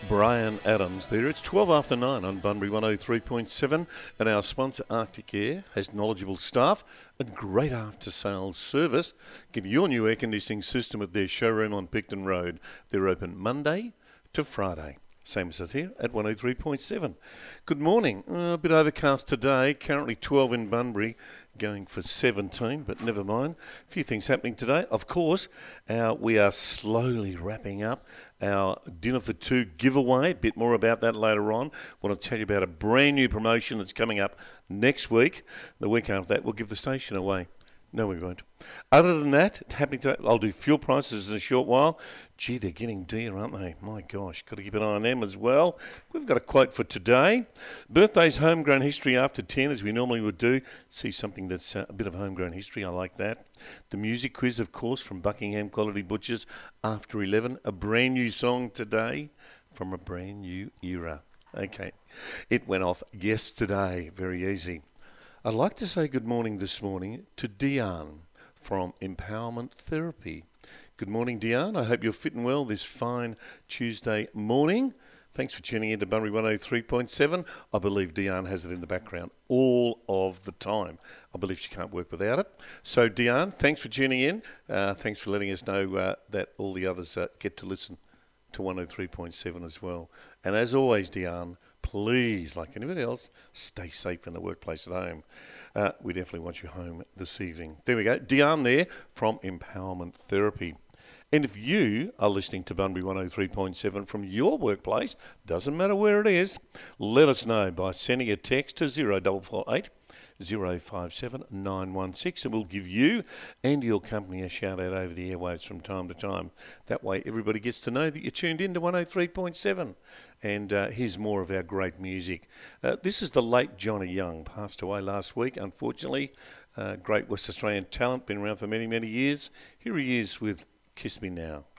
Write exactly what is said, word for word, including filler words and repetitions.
Brian Adams there. It's twelve after nine on Bunbury one oh three point seven, and our sponsor Arctic Air has knowledgeable staff and great after-sales service. Get your new air conditioning system at their showroom on Picton Road. They're open Monday to Friday. Same as us here at one oh three point seven. Good morning. Uh, a bit overcast today. Currently twelve in Bunbury, going for seventeen, but never mind. A few things happening today. Of course, our, we are slowly wrapping up our Dinner for Two giveaway. A bit more about that later on. I want to tell you about a brand new promotion that's coming up next week. The week after that, we'll give the station away. No, we won't. Other than that, it's happening today. I'll do fuel prices in a short while. Gee, they're getting dear, aren't they? My gosh, got to keep an eye on them as well. We've got a quote for today. Birthdays, homegrown history after ten, as we normally would do. See something that's uh, a bit of homegrown history. I like that. The music quiz, of course, from Buckingham Quality Butchers after eleven. A brand new song today from a brand new era. Okay, it went off yesterday. Very easy. I'd like to say good morning this morning to Diane from Empowerment Therapy. Good morning, Diane. I hope you're fit and well this fine Tuesday morning. Thanks for tuning in to Bunbury one oh three point seven. I believe Diane has it in the background all of the time. I believe she can't work without it. So, Diane, thanks for tuning in. Uh, thanks for letting us know uh, that all the others uh, get to listen to one oh three point seven as well. And as always, Diane, please, like anybody else, stay safe in the workplace at home. Uh, we definitely want you home this evening. There we go. Diane there from Empowerment Therapy. And if you are listening to Bunbury one oh three point seven from your workplace, doesn't matter where it is, let us know by sending a text to zero four four eight, zero five seven, nine one six, and we'll give you and your company a shout out over the airwaves from time to time. That way everybody gets to know that you're tuned in to one oh three point seven. And uh, here's more of our great music. Uh, this is the late Johnny Young, passed away last week, unfortunately. Uh, great West Australian talent, been around for many, many years. Here he is with Kiss Me Now.